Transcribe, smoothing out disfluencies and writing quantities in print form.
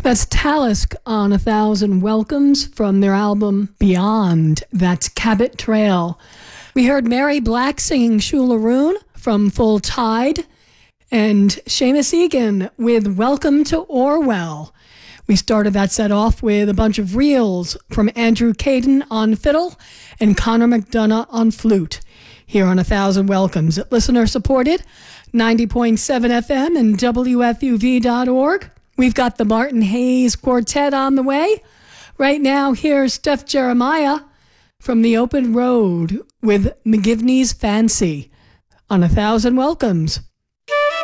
That's Talisk on 1,000 Welcomes from their album Beyond. That's Cabot Trail. We heard Mary Black singing Shularoon from Full Tide, and Seamus Egan with Welcome to Orwell. We started that set off with a bunch of reels from Andrew Caden on fiddle and Connor McDonough on flute. Here on 1,000 Welcomes, listener supported, 90.7 FM and WFUV.org. We've got the Martin Hayes Quartet on the way. Right now, here's Steph Jeremiah from The Open Road with McGivney's Fancy on 1,000 Welcomes.